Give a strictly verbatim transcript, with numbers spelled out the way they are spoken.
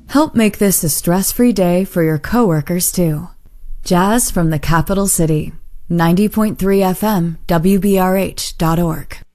Help make this a stress-free day for your coworkers too. Jazz from the Capital City. ninety point three F M, W B R H dot org.